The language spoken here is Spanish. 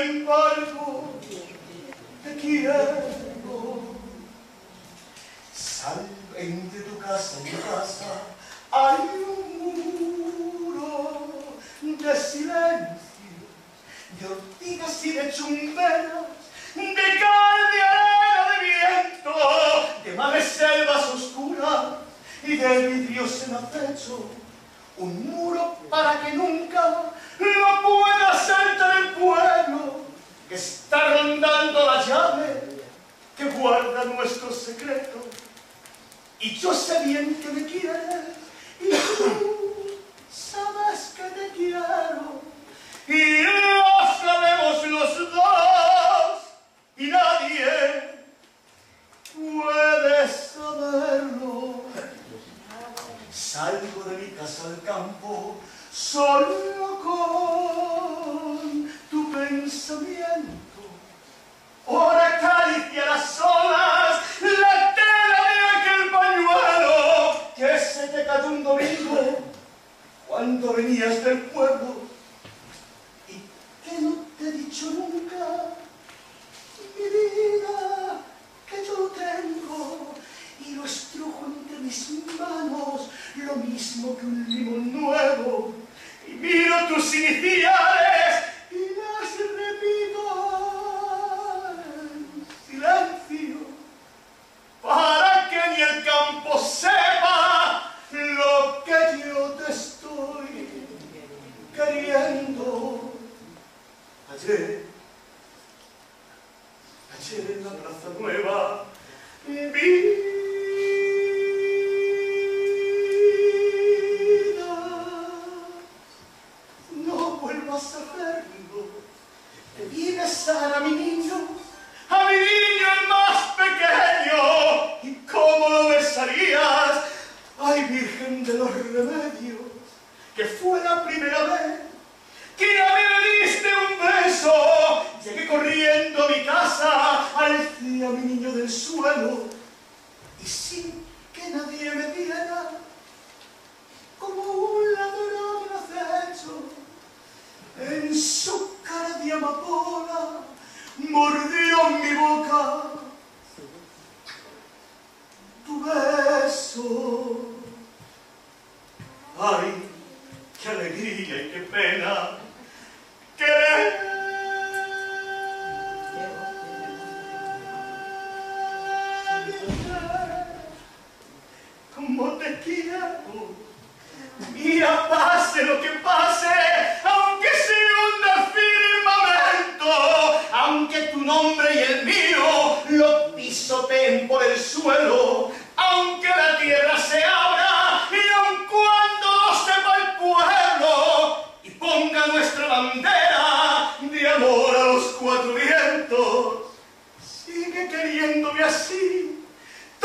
embargo, te quiero. Sal, entre tu casa y mi casa, hay un muro de silencio, de ortigas y de chumberas, de cal, de arena, de viento, de mares selvas oscuras y de vidrios en acecho. Un muro para que nunca lo pueda saltar el pueblo que está rondando la llave que guarda nuestros secretos. Y yo sé bien que me quieres y tú sabes que te quiero y lo sabemos los dos y nadie puede saberlo. Salgo de mi casa al campo solo con tu pensamiento. Ahora acaricia las olas, la tela de aquel pañuelo que se te cayó un domingo cuando venías del pueblo y que no te he dicho nunca, mi vida, que yo lo tengo y lo estrujo entre mis manos, lo mismo que un limón nuevo, y miro tus iniciales y las repito en silencio, para que ni el campo sepa lo que yo te estoy queriendo. Ayer en la Plaza Nueva vi a hacerlo. Te vi besar a mi niño el más pequeño. ¿Y cómo lo besarías? Ay, Virgen de los Remedios, que fue la primera vez que a mí me diste un beso. Llegué corriendo a mi casa, alcé a mi niño del suelo y sin que nadie me viera, como un ladrón acecho, en su cara de amapola mordió mi boca tu beso. Ay, qué alegría y qué pena querer. Como te quiero. Mira, pase lo que pase, aunque se hunda el firmamento, aunque tu nombre y el mío lo pisoteen por el suelo,